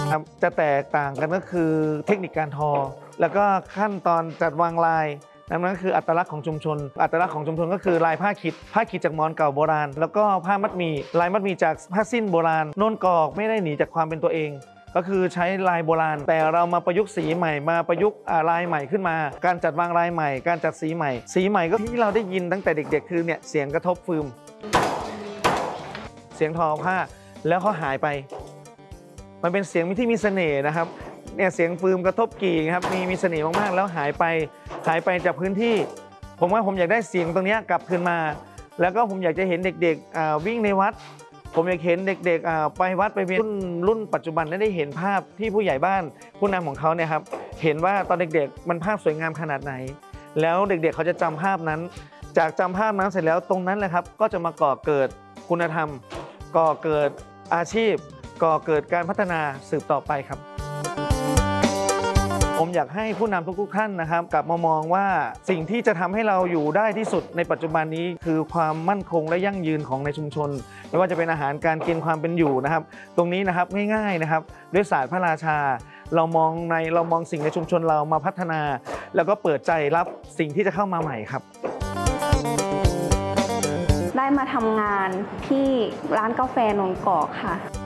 ครับจะแตกต่างกันก็คือเทคนิคการทอแล้วก็ขั้นตอนจัดวางลายนั่นก็คืออัตลักษณ์ของชุมชนอัตลักษณ์ของชุมชนก็คือลายผ้าขีดจากหมอนเก่าโบราณแล้วก็ผ้ามัดหมี่ลายมัดหมี่จากผ้าสิ้นโบราณโน่นกอกไม่ได้หนีจากความเป็นตัวเองก็คือใช้ลายโบราณแต่เรามาประยุกต์สีใหม่มาประยุกต์ลายใหม่ขึ้นมาการจัดวางลายใหม่การจัดสีใหม่ก็ที่เราได้ยินตั้งแต่เด็กๆคือเนี่ยเสียงกระทบฟืมเสียงทอผ้าแล้วเขาหายไปมันเป็นเสียงที่มีเสน่ห์นะครับเนี่ยเสียงฟืมกระทบกี่ครับมีเสน่ห์มากๆแล้วหายไปจากพื้นที่ผมว่าผมอยากได้เสียงตรงนี้กลับคืนมาแล้วก็ผมอยากจะเห็นเด็กๆวิ่งในวัดผมอยากเห็นเด็กๆไปวัดไปเวียนรุ่นปัจจุบันได้เห็นภาพที่ผู้ใหญ่บ้านผู้นำของเขาเนี่ยครับเห็นว่าตอนเด็กๆมันภาพสวยงามขนาดไหนแล้วเด็กๆเขาจะจำภาพนั้นจากจำภาพนั้นเสร็จแล้วตรงนั้นแหละครับก็จะมาก่อเกิดคุณธรรมก่อเกิดอาชีพก่อเกิดการพัฒนาสืบต่อไปครับผมอยากให้ผู้นำทุกท่านนะครับกลับมามองว่าสิ่งที่จะทำให้เราอยู่ได้ที่สุดในปัจจุบันนี้คือความมั่นคงและยั่งยืนของในชุมชนไม่ว่าจะเป็นอาหารการกินความเป็นอยู่นะครับตรงนี้นะครับง่ายๆนะครับด้วยศาสตร์พระราชาเรามองสิ่งในชุมชนเรามาพัฒนาแล้วก็เปิดใจรับสิ่งที่จะเข้ามาใหม่ครับได้มาทำงานที่ร้านกาแฟนนกอกค่ะ